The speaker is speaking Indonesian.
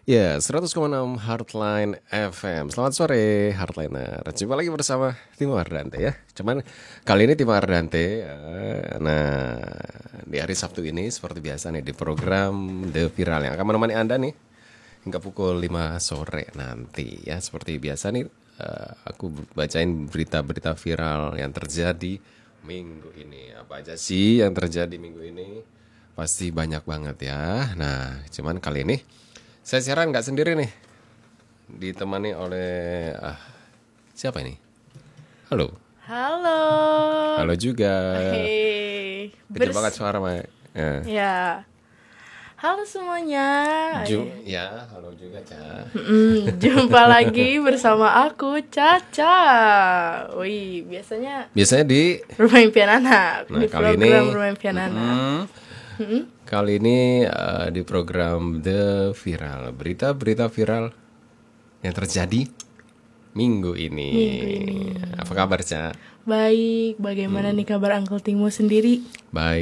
Ya, 100,6 Heartline FM. Selamat sore, Heartliner. Jumpa lagi bersama Timo Ardante ya. Cuman kali ini Timo Ardante, nah di hari Sabtu ini seperti biasa nih di program The Viral yang akan menemani Anda nih hingga pukul 5 sore nanti ya. Seperti biasa nih, aku bacain berita-berita viral yang terjadi minggu ini. Apa aja sih yang terjadi minggu ini? Pasti banyak banget ya. Nah, cuman kali ini saya siaran nggak sendiri nih, ditemani oleh siapa ini? Halo, Halo. halo juga. Hei. Kecil banget suara, Mak. Ya. Ya. Halo semuanya. Ya, halo juga, Ca. Jumpa lagi bersama aku Caca. Wih, biasanya Biasanya di, Rumah Impian Anak. nah Di kali ini, program Rumah Impian Anak. kali ini di program The Viral, berita-berita viral yang terjadi minggu ini. Apa kabar, Ca? Baik, bagaimana nih kabar Uncle Timo sendiri? Baik.